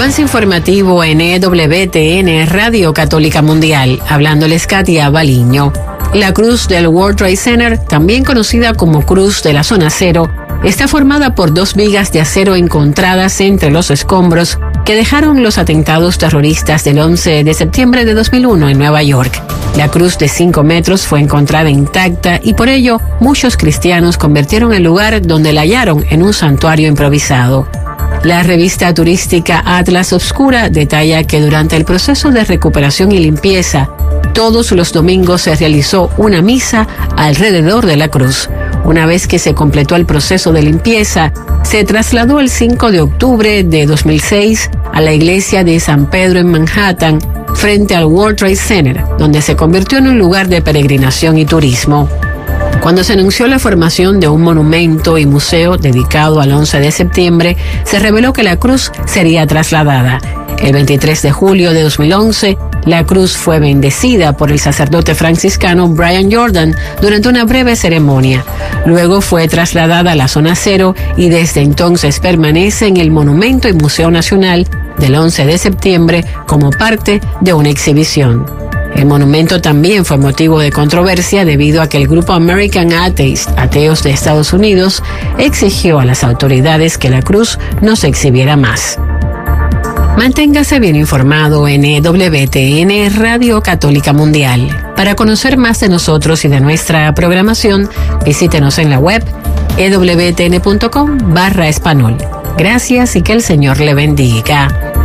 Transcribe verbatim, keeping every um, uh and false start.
Avance informativo en E W T N Radio Católica Mundial, hablándoles Katia Baliño. La cruz del World Trade Center, también conocida como Cruz de la Zona Cero, está formada por dos vigas de acero encontradas entre los escombros que dejaron los atentados terroristas del once de septiembre de dos mil uno en Nueva York. La cruz de cinco metros fue encontrada intacta y por ello muchos cristianos convirtieron el lugar donde la hallaron en un santuario improvisado. La revista turística Atlas Obscura detalla que durante el proceso de recuperación y limpieza, todos los domingos se realizó una misa alrededor de la cruz. Una vez que se completó el proceso de limpieza, se trasladó el cinco de octubre de dos mil seis a la iglesia de San Pedro en Manhattan, frente al World Trade Center, donde se convirtió en un lugar de peregrinación y turismo. Cuando se anunció la formación de un monumento y museo dedicado al once de septiembre, se reveló que la cruz sería trasladada. El veintitrés de julio de dos mil once, la cruz fue bendecida por el sacerdote franciscano Brian Jordan durante una breve ceremonia. Luego fue trasladada a la Zona Cero y desde entonces permanece en el Monumento y Museo Nacional del once de septiembre como parte de una exhibición. El monumento también fue motivo de controversia debido a que el grupo American Atheists, Ateos de Estados Unidos, exigió a las autoridades que la cruz no se exhibiera más. Manténgase bien informado en E W T N Radio Católica Mundial. Para conocer más de nosotros y de nuestra programación, visítenos en la web e w t n punto com barra español. Gracias y que el Señor le bendiga.